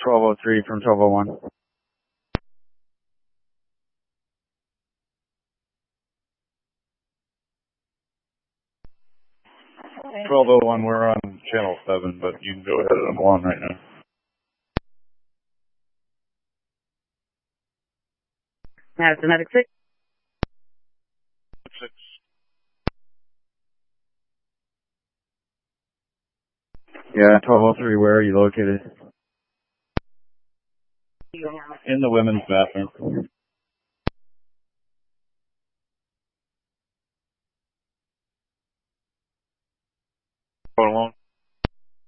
1203 from 1201. 1201, we're on channel 7, but you can go ahead and I'm on right now. Madison Medic 6. 6. Yeah, 1203, where are you located? In the women's bathroom. Going along.